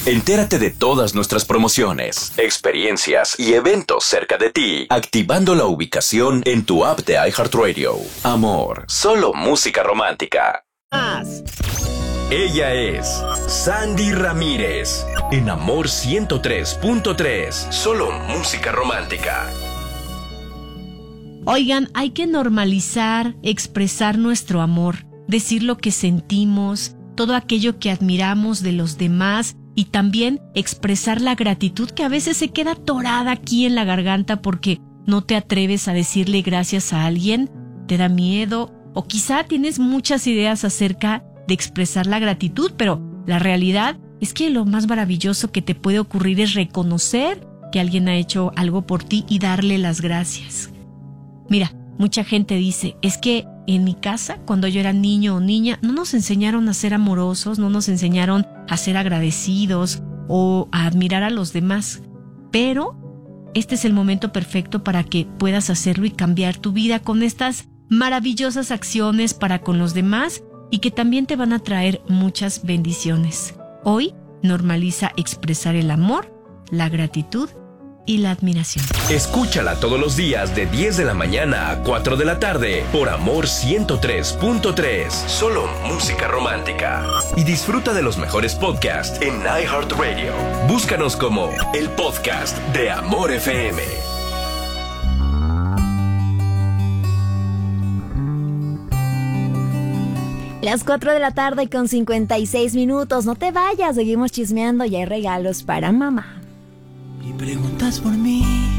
Entérate de todas nuestras promociones, experiencias y eventos cerca de ti, activando la ubicación en tu app de iHeartRadio. Amor, solo música romántica. Ella es Sandy Ramírez, en Amor 103.3, solo música romántica. Oigan, hay que normalizar, expresar nuestro amor, decir lo que sentimos, todo aquello que admiramos de los demás y también expresar la gratitud que a veces se queda atorada aquí en la garganta porque no te atreves a decirle gracias a alguien, te da miedo o quizá tienes muchas ideas acerca de expresar la gratitud, pero la realidad es que lo más maravilloso que te puede ocurrir es reconocer que alguien ha hecho algo por ti y darle las gracias. Mira, mucha gente dice, es que en mi casa, cuando yo era niño o niña, no nos enseñaron a ser amorosos, no nos enseñaron a ser agradecidos o a admirar a los demás. Pero este es el momento perfecto para que puedas hacerlo y cambiar tu vida con estas maravillosas acciones para con los demás y que también te van a traer muchas bendiciones. Hoy, normaliza expresar el amor, la gratitud y la admiración. Escúchala todos los días de 10 de la mañana a 4 de la tarde por Amor 103.3, solo música romántica. Y disfruta de los mejores podcasts en iHeartRadio. Búscanos como el podcast de Amor FM. Las 4 de la tarde con 56 minutos. No te vayas, seguimos chismeando y hay regalos para mamá. Y preguntas por mí.